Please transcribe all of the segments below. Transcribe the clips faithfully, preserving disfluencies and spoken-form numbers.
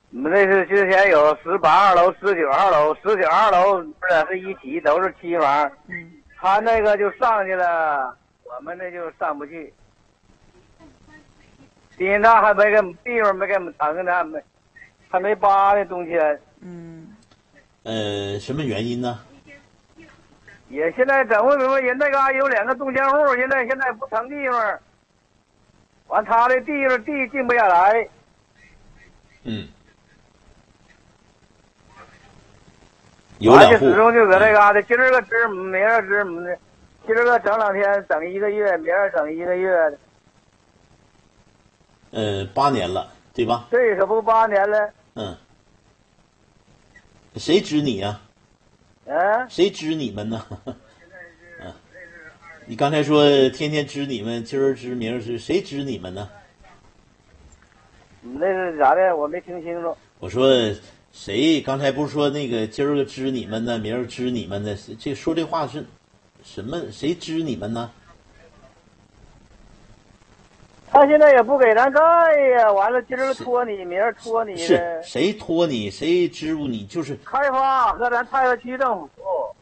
我们那是之前有十八号楼、十九号楼、十九号楼不是是一起都是期房， 嗯， 他那个就上去了，我们那就上不去。因为那还没给地方没给我们腾呢，还没还没扒呢冬天。 嗯， 呃，什么原因呢？ 也现在整不明白，人那嘎有两个动迁户，现在现在不腾地方，完他的地方地进不下来。 嗯，有两户， 始终就搁这嘎达，今儿个支，明儿个支，今儿个整两天，整一个月，明儿整一个月的。 呃，八年了，对吧？ 这可不八年了。 嗯。谁支你呀、 啊？嗯。 谁支你们呢？嗯。你刚才说天天支你们，今儿支明儿支，谁支你们呢？ 那是咋的？我没听清楚。 我说谁？刚才不是说那个今儿个支你们呢，明儿支你们呢？这说这话是什么？谁支你们呢？ 他现在也不给咱盖呀，完了今儿拖你，明儿拖你的。 是谁拖你？谁支付你？就是开发和咱太和区政府，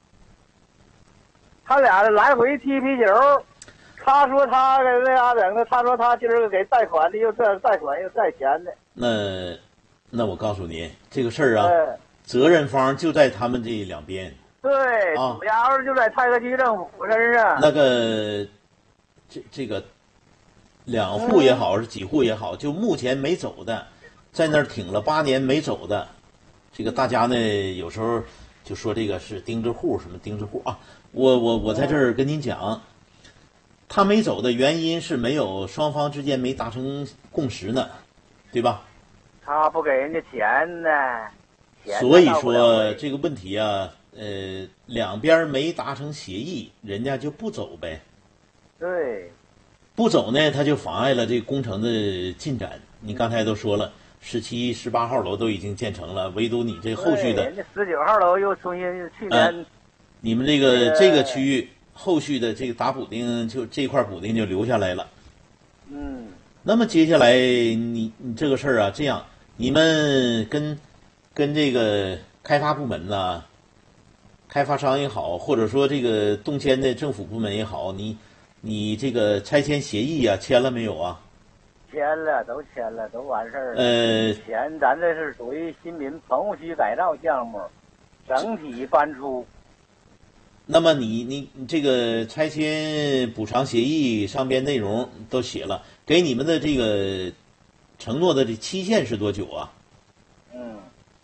他俩来回踢皮球。他说他给那啥整的，他说他今儿个给贷款的，又这贷款又贷钱的。 那，那我告诉你这个事儿啊， 嗯、 责任方就在他们这两边。 对， 啊， 主要就在太和区政府身上。 那个，这这个。两户也好，是几户也好，就目前没走的，在那儿挺了八年没走的，这个大家呢有时候就说这个是钉子户，什么钉子户啊？我我我在这儿跟您讲，他没走的原因是没有双方之间没达成共识呢，对吧？ 他不给人家钱呢，钱所以说这个问题啊，呃，两边没达成协议，人家就不走呗。 对。 不走呢，他就妨碍了这个工程的进展。你刚才都说了，十七、十八号楼都已经建成了，唯独你这后续的， 人家十九号楼又重新去年、 嗯，你们这个这个区域后续的这个打补丁，就这块补丁就留下来了。 嗯。 那么接下来你你这个事儿啊，这样你们跟跟这个开发部门呐、开发商也好，或者说这个动迁的政府部门也好，你。你这个拆迁协议呀、啊，签了没有啊？ 签了，都签了，都完事儿了。 呃， 钱咱这是属于新民棚户区改造项目，整体搬出。 那么你你你这个拆迁补偿协议上边内容都写了，给你们的这个承诺的这期限是多久啊？ 嗯。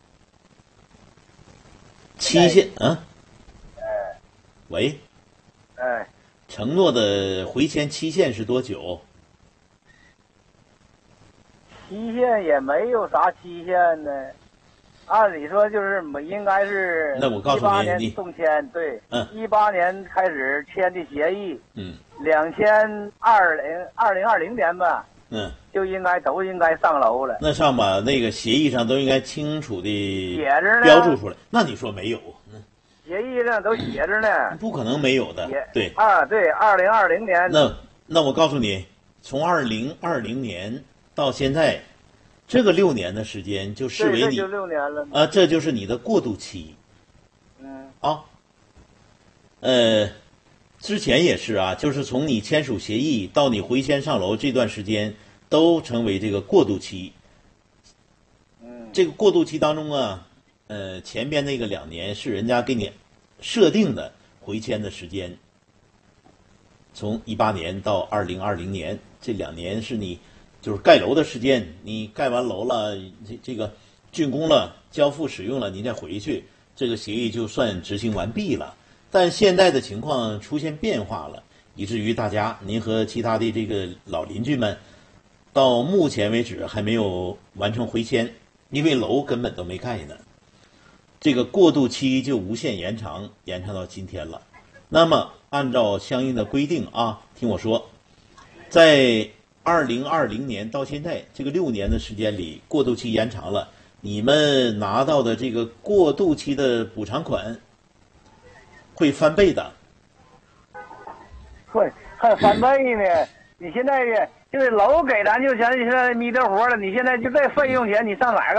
期限啊？ 哎。 喂。 哎。 承诺的回迁期限是多久？ 期限也没有啥期限呢，按理说就是应该是。 那我告诉你， 你动迁对， 嗯， 一八年开始签的协议， 嗯， 两千二零二零二零年吧， 嗯， 就应该都应该上楼了。 那上把那个协议上都应该清楚的写着呢， 标注出来。那你说没有？ 协议上都写着呢， 不可能没有的。对啊，对，二零二零年。 那那我告诉你，从二零二零年到现在，这个六年的时间就视为你这就六年了啊，这就是你的过渡期。 嗯。 啊。呃，之前也是啊，就是从你签署协议到你回迁上楼这段时间，都成为这个过渡期。 嗯。 这个过渡期当中啊。呃，前边那个两年是人家给你设定的回迁的时间，从一八年到二零二零年这两年是你就是盖楼的时间，你盖完楼了，这这个竣工了，交付使用了，您再回去，这个协议就算执行完毕了。但现在的情况出现变化了，以至于大家您和其他的这个老邻居们，到目前为止还没有完成回迁，因为楼根本都没盖呢。这个过渡期就无限延长，延长到今天了。那么按照相应的规定啊，听我说，在二零二零年到现在这个六年的时间里，过渡期延长了，你们拿到的这个过渡期的补偿款会翻倍的。 会还翻倍呢？你现在就是楼给咱就全现在弥得活了，你现在就这费用钱，你上哪儿